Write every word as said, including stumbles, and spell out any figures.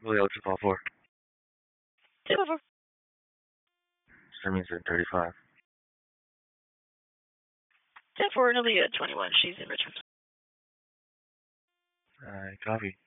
Julio two four four. two four four. Remington thirty-five. ten four, Nalia twenty-one. She's in Richmond. Alright, copy.